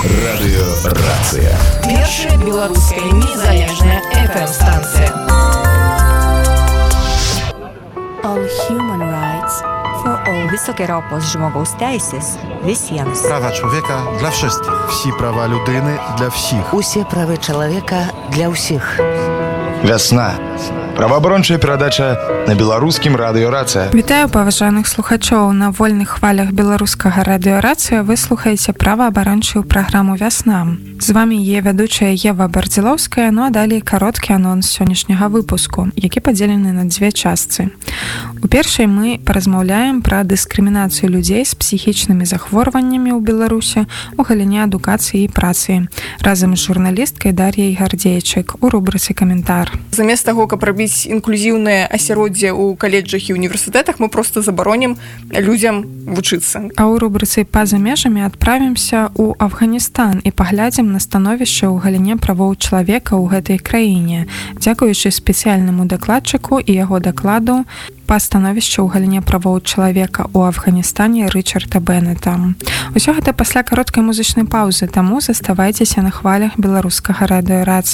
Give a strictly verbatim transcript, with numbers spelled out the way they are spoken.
Радыёрацыя. Першая беларуская незалежная эф эм-станцыя. All human rights for all. Високе робос жмогоў стейсис visiems. Права чоловіка для всіх. Всі права людини для всіх. Усе правы чалавека для ўсіх. Вясна. Праваабарончая перадача на беларускім радыёрацыя. Вітаю паважаных слухачоў. На вольных хвалях беларускага радыёрацыя вы слухаеце праваабарончую праграму «Вясна». З вами є вядучая Ева Бардзілоўская, ну а далей кароткі анонс сённяшняга выпуску, які падзелены на дзве частцы. У першай мы паразмаўляем пра дыскрымінацыю людзей з псіхічнымі захворваннямі ў Беларусі у галіне адукацыі і працы разам з журналісткай Дар'яй Гардзейчык у рубрыцы «Каментар». Замест таго, каб рабіць інклюзіўнае асяроддзе ў каледжах і універсітэтах, мы проста забаронім людзям вучыцца. А ў рубрыцы «Па-за межамі» адправімся ў Афганістан і паглядзім на становішча ў галіне правоў чалавека ў гэтай краіне, дзякуючы спецыяльнаму дакладчыку і яго дакладу па становішчу ў галіне правоў чалавека ў Афганістане Рычарда Беннета. Усё гэта пасля кароткай музычнай паўзы, таму заставайцеся на хвалях беларускага радыёрацыі.